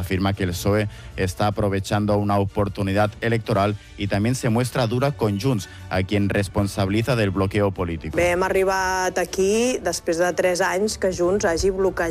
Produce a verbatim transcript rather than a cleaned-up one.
afirma que el P S O E está aprovechando una oportunidad electoral y también se muestra dura con Junts, a quien responsabiliza del bloqueo político. Bé, hem arribat aquí després de tres anys que Junts hagi bloquejat